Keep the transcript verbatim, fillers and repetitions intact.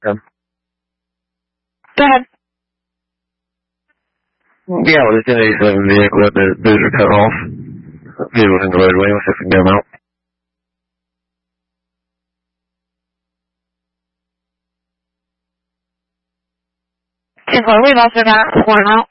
Um, Go ahead. yeah, well, there's an eighty-seven vehicle that the boots are cut off. Vehicle's in the roadway. We'll see if we can get them out. ten four, we've also got one out.